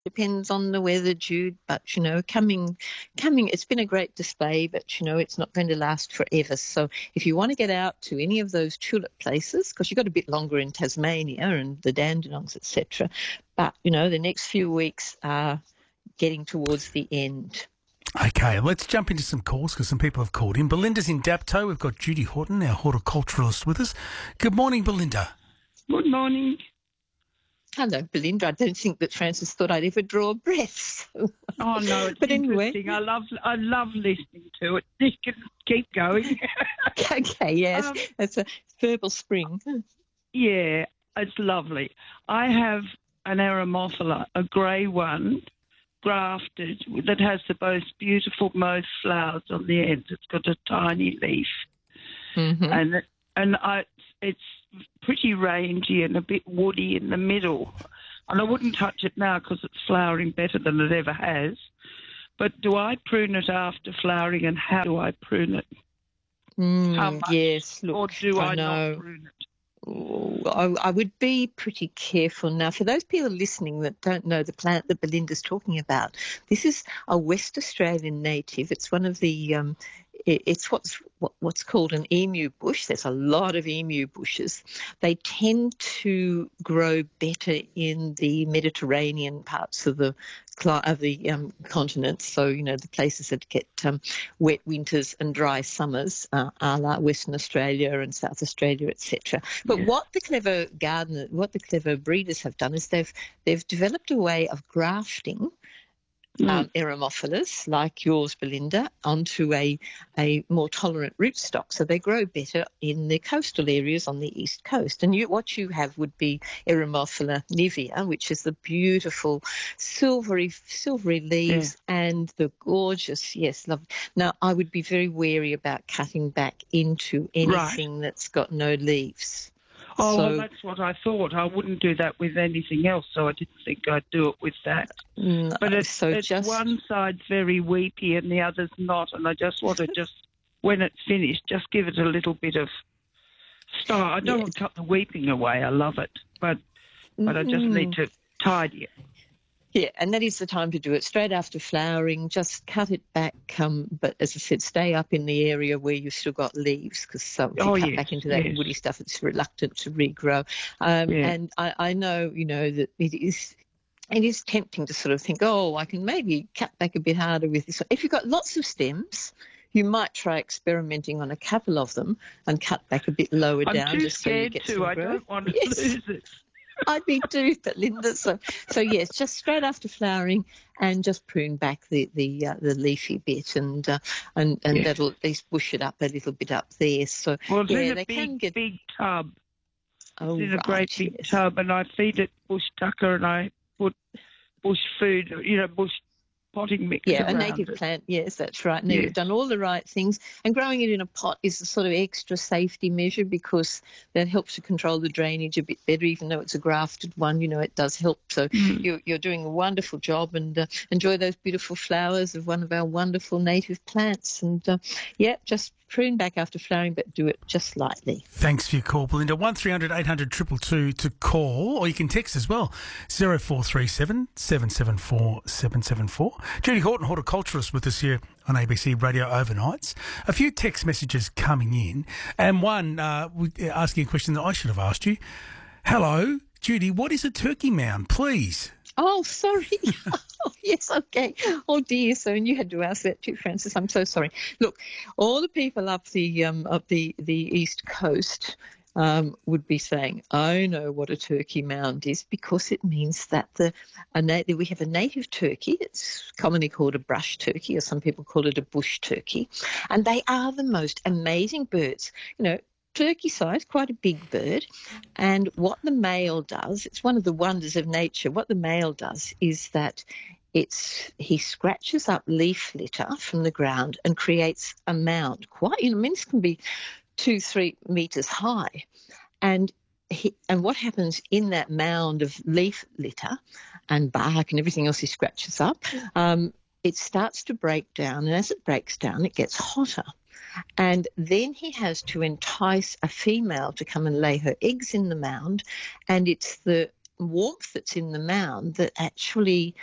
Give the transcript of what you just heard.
Depends on the weather, Jude, but, it's been a great display, but, it's not going to last forever. So if you want to get out to any of those tulip places, because you've got a bit longer in Tasmania and the Dandenongs, etc., but, the next few weeks are getting towards the end. Okay, let's jump into some calls because some people have called in. Belinda's in Dapto. We've got Judy Horton, our horticulturalist, with us. Good morning, Belinda. Good morning. Hello, Belinda. I don't think that Francis thought I'd ever draw a breath. Oh no, it's but interesting. Anyway. I love listening to it. You can keep going. Okay, yes, it's a verbal spring. Yeah, it's lovely. I have an Eremophila, a grey one, grafted, that has the most beautiful most flowers on the end. It's got a tiny leaf, it's pretty rangy and a bit woody in the middle. And I wouldn't touch it now because it's flowering better than it ever has. But do I prune it after flowering, and how do I prune it? How much? Yes, look, or do I know. not prune it? I would be pretty careful. Now, for those people listening that don't know the plant that Belinda's talking about, this is a West Australian native. It's one of the it's what's called an emu bush. There's a lot of emu bushes. They tend to grow better in the Mediterranean parts of the continent. So, the places that get wet winters and dry summers, a la Western Australia and South Australia, etc. But what the clever breeders have done is they've developed a way of grafting Eremophilas, like yours, Belinda, onto a more tolerant rootstock. So they grow better in the coastal areas on the east coast. And what you have would be Eremophila nivea, which is the beautiful silvery leaves and the gorgeous, lovely. Now, I would be very wary about cutting back into anything that's got no leaves. Oh, well, that's what I thought. I wouldn't do that with anything else, so I didn't think I'd do it with that. No, but it's one side's very weepy and the other's not, and I just want to when it's finished, just give it a little bit of style. I don't want to cut the weeping away. I love it, but I just need to tidy it. Yeah, and that is the time to do it straight after flowering. Just cut it back, but as I said, stay up in the area where you've still got leaves, because if you cut back into that woody stuff, it's reluctant to regrow. And I know, that it is tempting to sort of think, I can maybe cut back a bit harder with this. If you've got lots of stems, you might try experimenting on a couple of them and cut back a bit lower down. I'm too just scared so you get to. some I growth. don't want to lose it. I'd be too, but Linda. So yes, just straight after flowering, and just prune back the leafy bit, and that'll at least bush it up a little bit up there. So it's in a big tub. Oh, it's in a great big tub, and I feed it bush tucker, and I put bush food, bush potting mix. Yeah, a native plant. Yes, that's right. And you've done all the right things. And growing it in a pot is a sort of extra safety measure, because that helps to control the drainage a bit better, even though it's a grafted one. It does help. So you're doing a wonderful job, and enjoy those beautiful flowers of one of our wonderful native plants. And just prune back after flowering, but do it just lightly. Thanks for your call, Belinda. 1300 800 222 to call, or you can text as well, 0437 774 774. Judy Horton, horticulturalist, with us here on ABC Radio Overnights. A few text messages coming in, and one asking a question that I should have asked you. Hello, Judy, what is a turkey mound, please? Oh, sorry. Yes, okay. Oh, dear. So, and you had to ask that too, Francis. I'm so sorry. Look, all the people up the East Coast would be saying, I know what a turkey mound is, because it means that we have a native turkey. It's commonly called a brush turkey, or some people call it a bush turkey, and they are the most amazing birds. Turkey size, quite a big bird. And what the male does, it's one of the wonders of nature. What the male does is that he scratches up leaf litter from the ground and creates a mound. This can be 2-3 meters high. And what happens in that mound of leaf litter and bark and everything else he scratches up, it starts to break down. And as it breaks down, it gets hotter. And then he has to entice a female to come and lay her eggs in the mound, and it's the warmth that's in the mound that actually